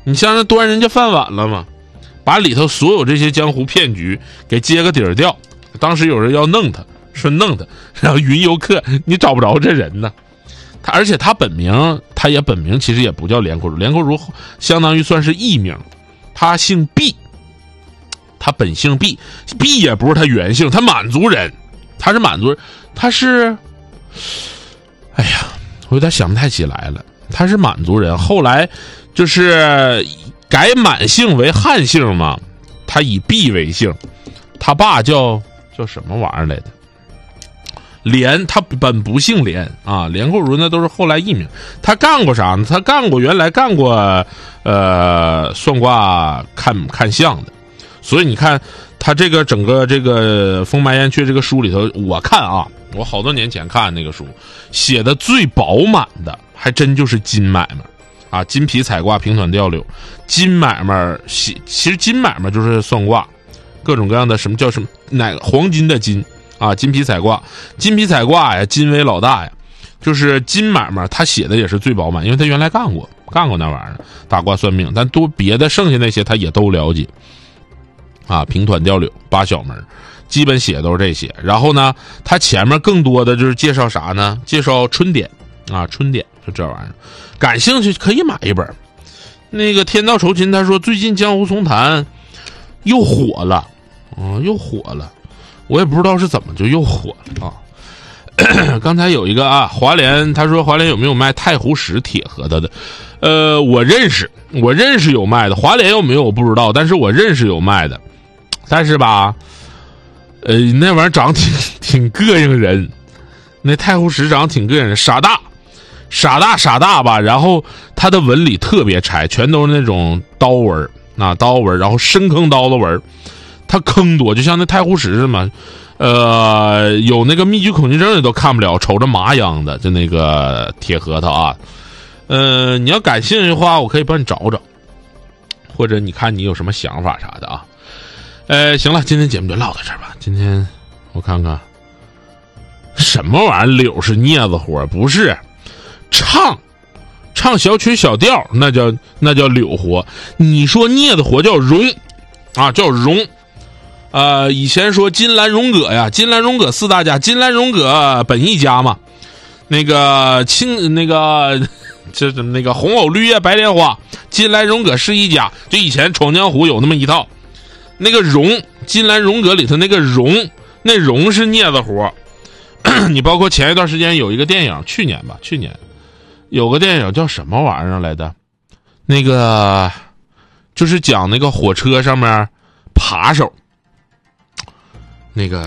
你像是端人家饭碗了吗？把里头所有这些江湖骗局给揭个底儿掉。当时有人要弄他，说弄他，然后云游客你找不着这人呢。而且他本名其实也不叫连阔如，连阔如相当于算是艺名，他姓毕，他本姓毕，毕也不是他原姓，他满族人，他是满族人，他是，哎呀，我有点想不太起来了，他是满族人，后来就是改满姓为汉姓嘛，他以毕为姓，他爸叫什么玩意儿来的？连，他本不姓连啊，连阔如呢都是后来艺名。他干过啥呢？他原来干过算卦看相的，所以你看他这个整个这个《风埋燕雀》这个书里头，我看啊，我好多年前看那个书，写的最饱满的还真就是金买卖啊，金皮彩卦平团调柳，金买卖其实金买卖就是算卦，各种各样的什么叫什么哪个黄金的金。啊，金皮彩卦呀，金为老大呀，就是金买卖，他写的也是最饱满，因为他原来干过那玩意儿，打卦算命，但多别的剩下那些他也都了解。啊，平团调柳八小门，基本写都是这些。然后呢，他前面更多的就是介绍啥呢？介绍春典啊，春典就这玩意儿，感兴趣可以买一本。那个天道酬勤他说最近江湖丛谈又火了，又火了。我也不知道是怎么就又火了啊！刚才有一个啊，华联他说华联有没有卖太湖石铁核桃的？我认识有卖的，华联有没有我不知道，但是我认识有卖的。但是吧，那玩意儿长挺膈应人，那太湖石长挺膈应人，傻大吧，然后它的纹理特别柴，全都是那种刀纹，然后深坑刀的纹。它坑多，就像那太湖石似的嘛，有那个密集恐惧症的都看不了，瞅着麻样的，就那个铁核桃啊。你要感兴趣的话，我可以帮你找找，或者你看你有什么想法啥的啊。行了，今天节目就唠到这儿吧。今天我看看什么玩意儿，柳是镊子活，不是唱小曲小调，那叫柳活。你说镊子活叫绒啊，叫绒。以前说金兰荣葛呀，金兰荣葛四大家，金兰荣葛本一家嘛，那个就是那个红藕绿叶白莲花，金兰荣葛是一家，就以前闯江湖有那么一套，那个荣金兰荣葛里头那个荣，那荣是镊子活。你包括前一段时间有一个电影，去年有个电影叫什么玩意儿来的，那个就是讲那个火车上面扒手，那个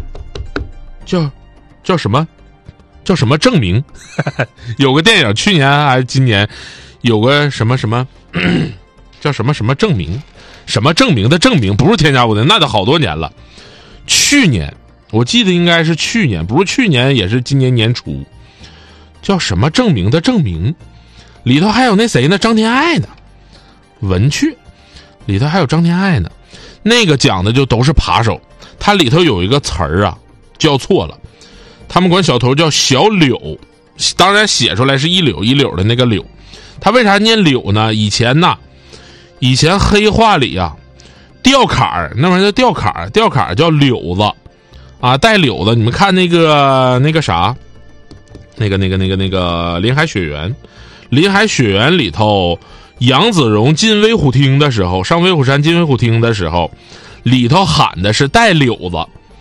叫什么证明有个电影去年还是今年有个什么叫什么证明，什么证明的证明，不是添加物的，那得好多年了。去年我记得应该是去年，不是去年也是今年年初，叫什么证明的证明，里头还有那谁呢，张天爱呢，文雀里头还有张天爱呢，那个讲的就都是扒手。它里头有一个词儿啊叫错了，他们管小偷叫小柳，当然写出来是一柳一柳的那个柳。他为啥念柳呢？以前黑话里啊，吊坎儿那玩意儿叫吊坎儿，吊坎儿叫柳子啊，带柳子。你们看那个啥，那个林海雪原里头，杨子荣进威虎厅的时候，上威虎山进威虎厅的时候，里头喊的是带柳子，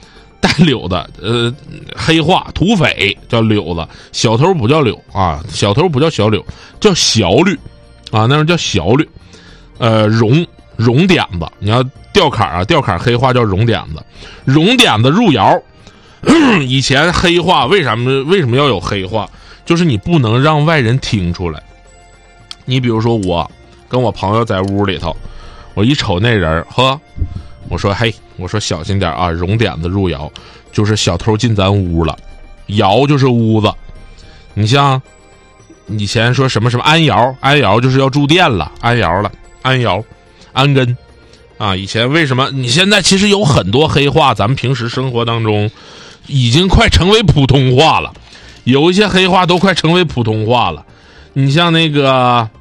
黑话土匪叫柳子，小偷不叫柳啊，小偷不叫小柳，叫小吕啊，那叫小吕。绒点子，你要吊坎啊，吊坎黑话叫绒点子，绒点子入窑。以前黑话为什么要有黑话？就是你不能让外人听出来。你比如说我跟我朋友在屋里头，我一瞅那人，我说小心点啊，熔点子入窑，就是小偷进咱屋了，窑就是屋子。你像以前说什么安窑就是要住店了，安窑安根啊。以前为什么你现在其实有很多黑话，咱们平时生活当中已经快成为普通话了，有一些黑话都快成为普通话了。你像那个